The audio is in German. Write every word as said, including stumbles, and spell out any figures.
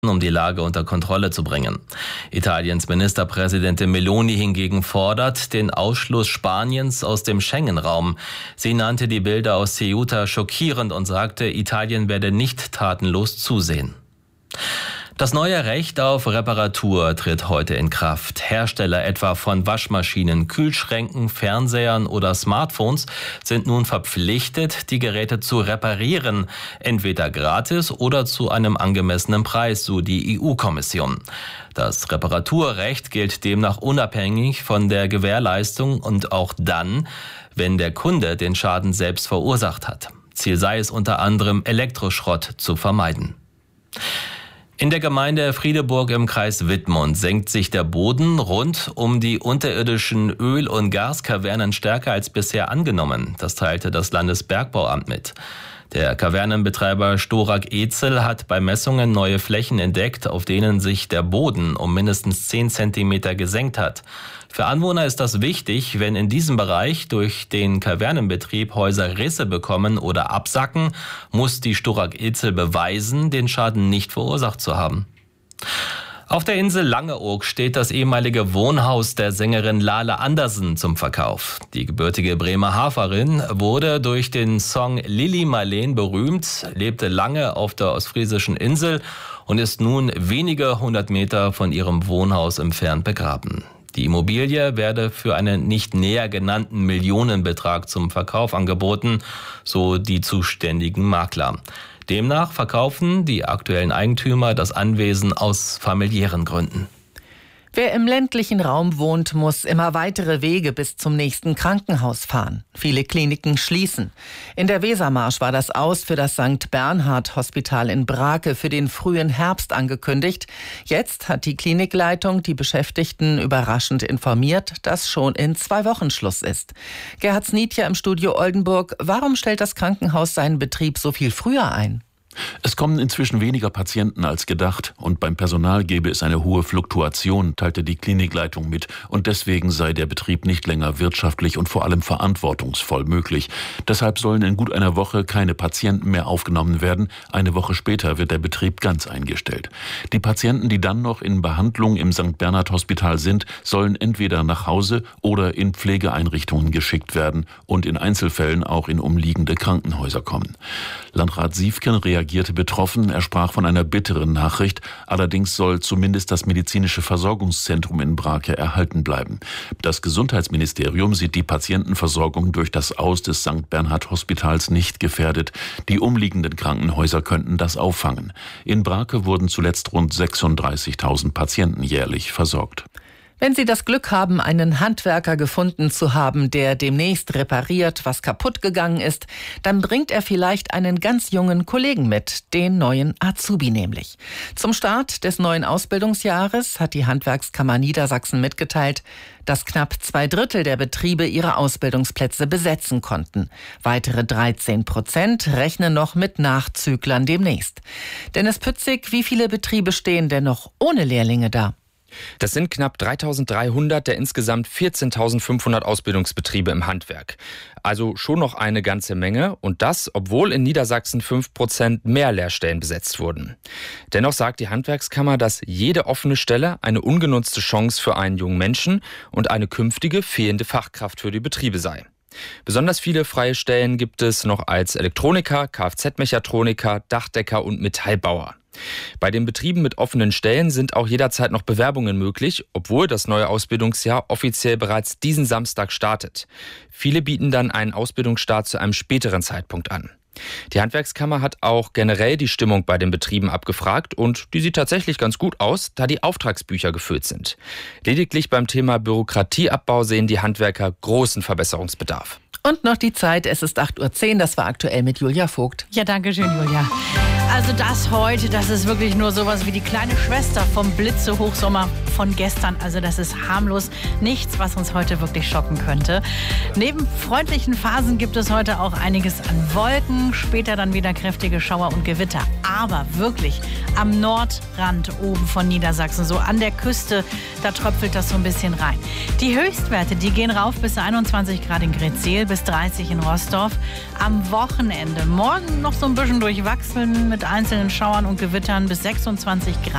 um die Lage unter Kontrolle zu bringen. Italiens Ministerpräsidentin Meloni hingegen fordert den Ausschluss Spaniens aus dem Schengen-Raum. Sie nannte die Bilder aus Ceuta schockierend und sagte, Italien werde nicht tatenlos zusehen. Das neue Recht auf Reparatur tritt heute in Kraft. Hersteller etwa von Waschmaschinen, Kühlschränken, Fernsehern oder Smartphones sind nun verpflichtet, die Geräte zu reparieren, entweder gratis oder zu einem angemessenen Preis, so die E U-Kommission. Das Reparaturrecht gilt demnach unabhängig von der Gewährleistung und auch dann, wenn der Kunde den Schaden selbst verursacht hat. Ziel sei es unter anderem, Elektroschrott zu vermeiden. In der Gemeinde Friedeburg im Kreis Wittmund senkt sich der Boden rund um die unterirdischen Öl- und Gaskavernen stärker als bisher angenommen. Das teilte das Landesbergbauamt mit. Der Kavernenbetreiber Storak Ezel hat bei Messungen neue Flächen entdeckt, auf denen sich der Boden um mindestens zehn Zentimeter gesenkt hat. Für Anwohner ist das wichtig, wenn in diesem Bereich durch den Kavernenbetrieb Häuser Risse bekommen oder absacken, muss die Storak Ezel beweisen, den Schaden nicht verursacht zu haben. Auf der Insel Langeoog steht das ehemalige Wohnhaus der Sängerin Lale Andersen zum Verkauf. Die gebürtige Bremerhaverin wurde durch den Song Lili Marleen berühmt, lebte lange auf der ostfriesischen Insel und ist nun wenige hundert Meter von ihrem Wohnhaus entfernt begraben. Die Immobilie werde für einen nicht näher genannten Millionenbetrag zum Verkauf angeboten, so die zuständigen Makler. Demnach verkaufen die aktuellen Eigentümer das Anwesen aus familiären Gründen. Wer im ländlichen Raum wohnt, muss immer weitere Wege bis zum nächsten Krankenhaus fahren. Viele Kliniken schließen. In der Wesermarsch war das Aus für das Sankt Bernhard Hospital in Brake für den frühen Herbst angekündigt. Jetzt hat die Klinikleitung die Beschäftigten überraschend informiert, dass schon in zwei Wochen Schluss ist. Gerhard Sniedja im Studio Oldenburg. Warum stellt das Krankenhaus seinen Betrieb so viel früher ein? Es kommen inzwischen weniger Patienten als gedacht und beim Personal gebe es eine hohe Fluktuation, teilte die Klinikleitung mit, und deswegen sei der Betrieb nicht länger wirtschaftlich und vor allem verantwortungsvoll möglich. Deshalb sollen in gut einer Woche keine Patienten mehr aufgenommen werden. Eine Woche später wird der Betrieb ganz eingestellt. Die Patienten, die dann noch in Behandlung im Sankt Bernhard Hospital sind, sollen entweder nach Hause oder in Pflegeeinrichtungen geschickt werden und in Einzelfällen auch in umliegende Krankenhäuser kommen. Landrat Siefken reagierte betroffen. Er sprach von einer bitteren Nachricht. Allerdings soll zumindest das medizinische Versorgungszentrum in Brake erhalten bleiben. Das Gesundheitsministerium sieht die Patientenversorgung durch das Aus des Sankt Bernhard Hospitals nicht gefährdet. Die umliegenden Krankenhäuser könnten das auffangen. In Brake wurden zuletzt rund sechsunddreißigtausend Patienten jährlich versorgt. Wenn Sie das Glück haben, einen Handwerker gefunden zu haben, der demnächst repariert, was kaputt gegangen ist, dann bringt er vielleicht einen ganz jungen Kollegen mit, den neuen Azubi nämlich. Zum Start des neuen Ausbildungsjahres hat die Handwerkskammer Niedersachsen mitgeteilt, dass knapp zwei Drittel der Betriebe ihre Ausbildungsplätze besetzen konnten. Weitere dreizehn Prozent rechnen noch mit Nachzüglern demnächst. Dennis Pützig, wie viele Betriebe stehen denn noch ohne Lehrlinge da? Das sind knapp dreitausenddreihundert der insgesamt vierzehntausendfünfhundert Ausbildungsbetriebe im Handwerk. Also schon noch eine ganze Menge, und das, obwohl in Niedersachsen fünf Prozent mehr Lehrstellen besetzt wurden. Dennoch sagt die Handwerkskammer, dass jede offene Stelle eine ungenutzte Chance für einen jungen Menschen und eine künftige fehlende Fachkraft für die Betriebe sei. Besonders viele freie Stellen gibt es noch als Elektroniker, Kfz-Mechatroniker, Dachdecker und Metallbauer. Bei den Betrieben mit offenen Stellen sind auch jederzeit noch Bewerbungen möglich, obwohl das neue Ausbildungsjahr offiziell bereits diesen Samstag startet. Viele bieten dann einen Ausbildungsstart zu einem späteren Zeitpunkt an. Die Handwerkskammer hat auch generell die Stimmung bei den Betrieben abgefragt, und die sieht tatsächlich ganz gut aus, da die Auftragsbücher gefüllt sind. Lediglich beim Thema Bürokratieabbau sehen die Handwerker großen Verbesserungsbedarf. Und noch die Zeit, es ist acht Uhr zehn, das war aktuell mit Julia Vogt. Ja, danke schön, Julia. Also das heute, das ist wirklich nur sowas wie die kleine Schwester vom Blitze-Hochsommer von gestern. Also das ist harmlos, nichts, was uns heute wirklich schocken könnte. Neben freundlichen Phasen gibt es heute auch einiges an Wolken, später dann wieder kräftige Schauer und Gewitter. Aber wirklich am Nordrand oben von Niedersachsen, so an der Küste, da tröpfelt das so ein bisschen rein. Die Höchstwerte, die gehen rauf bis einundzwanzig Grad in Gretzeel, bis dreißig in Rostock. Am Wochenende morgen noch so ein bisschen durchwachsen mit einzelnen Schauern und Gewittern bis sechsundzwanzig Grad.